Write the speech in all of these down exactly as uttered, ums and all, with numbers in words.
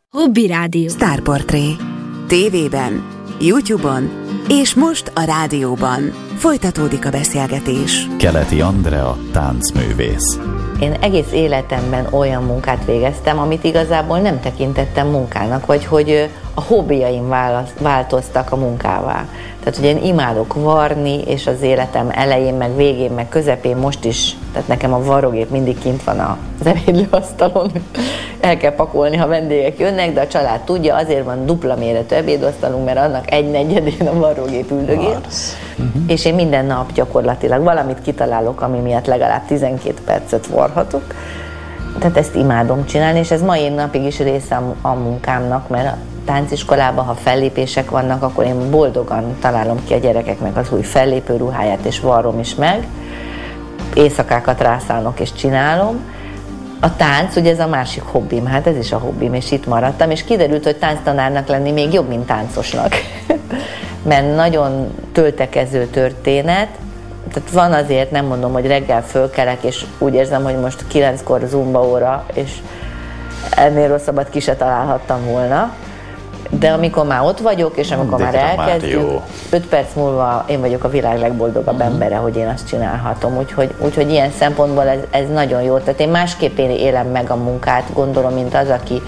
Hobby Rádió. Sztárportré. tévében, YouTube-on és most a rádióban. Folytatódik a beszélgetés. Keleti Andrea, táncművész. Én egész életemben olyan munkát végeztem, amit igazából nem tekintettem munkának, vagy hogy a hobbiaim változtak a munkává. Tehát, hogy én imádok varni, és az életem elején, meg végén, meg közepén most is, tehát nekem a varrógép mindig kint van az ebédlőasztalon, el kell pakolni, ha vendégek jönnek, de a család tudja, azért van dupla méretű ebédasztalunk, mert annak egy negyedén a varrógép üldögél. Uh-huh. És én minden nap gyakorlatilag valamit kitalálok, ami miatt legalább tizenkét percet varhatok. Tehát ezt imádom csinálni, és ez mai napig is része a munkámnak, mert a tánciskolában, ha fellépések vannak, akkor én boldogan találom ki a gyerekeknek az új fellépő ruháját, és varrom is meg. Éjszakákat rászállok és csinálom. A tánc, ugye ez a másik hobbim, hát ez is a hobbim, és itt maradtam, és kiderült, hogy tánctanárnak lenni még jobb, mint táncosnak. Mert nagyon töltekező történet. Tehát van azért, nem mondom, hogy reggel fölkelek, és úgy érzem, hogy most kilenckor zumba óra, és ennél rosszabbat ki se találhattam volna. De amikor már ott vagyok, és amikor de már elkezdjük, öt perc múlva én vagyok a világ legboldogabb uh-huh. embere, hogy én azt csinálhatom. Úgyhogy, úgyhogy ilyen szempontból ez, ez nagyon jó. Tehát én másképp élem meg a munkát, gondolom, mint az, aki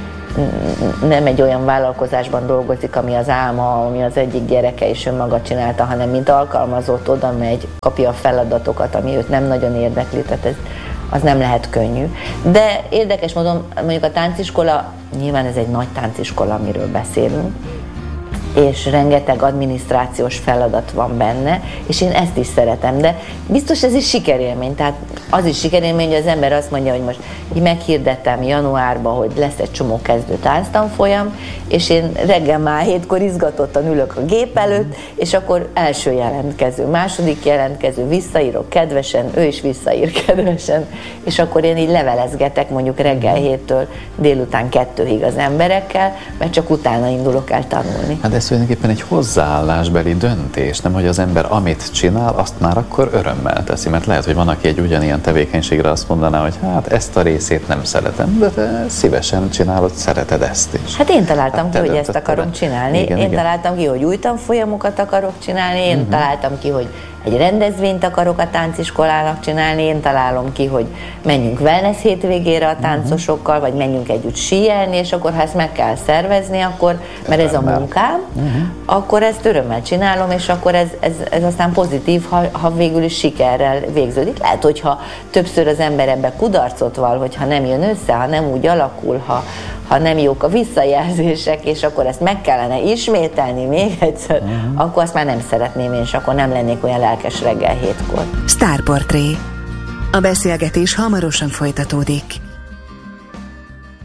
nem egy olyan vállalkozásban dolgozik, ami az álma, ami az egyik gyereke is önmaga csinálta, hanem mint alkalmazott oda megy, kapja a feladatokat, ami őt nem nagyon érdekli, tehát ez, az nem lehet könnyű. De érdekes módon, mondjuk a tánciskola, nyilván ez egy nagy tánciskola, amiről beszélünk, és rengeteg adminisztrációs feladat van benne, és én ezt is szeretem, de biztos ez is sikerélmény, tehát az is sikerélmény, hogy az ember azt mondja, hogy most így meghirdettem januárban, hogy lesz egy csomó kezdő tánctanfolyam, és én reggel már hétkor izgatottan ülök a gép előtt, és akkor első jelentkező, második jelentkező, visszaírok kedvesen, ő is visszaír kedvesen, és akkor én így levelezgetek mondjuk reggel héttől délután kettőig az emberekkel, mert csak utána indulok el tanulni. Hát ez tulajdonképpen egy hozzáállásbeli döntés, nem, hogy az ember amit csinál, azt már akkor örömmel teszi, mert lehet, hogy van, aki egy ugyanilyen tevékenységre azt mondaná, hogy hát ezt a részét nem szeretem, de te szívesen csinálod, szereted ezt is. Hát én találtam hát ki, hogy ezt akarom csinálni, igen, én igen. találtam ki, hogy új tanfolyamokat akarok csinálni, én uh-huh. találtam ki, hogy egy rendezvényt akarok a tánciskolának csinálni, én találom ki, hogy menjünk wellness hétvégére a táncosokkal, vagy menjünk együtt síelni, és akkor ha ezt meg kell szervezni, akkor, mert ez a munkám, uh-huh. akkor ezt örömmel csinálom, és akkor ez, ez, ez aztán pozitív, ha, ha végül is sikerrel végződik. Lehet, hogyha többször az ember ebbe kudarcot val, hogyha nem jön össze, ha nem úgy alakul, ha, ha nem jók a visszajelzések, és akkor ezt meg kellene ismételni még egyszer, uh-huh. akkor azt már nem szeretném én, és akkor nem lennék olyan lelkes reggel hétkor. Sztárportré. A beszélgetés hamarosan folytatódik.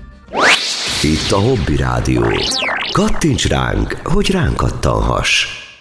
Itt a Hobby Rádió. Kattints ránk, hogy ránk kattanhass.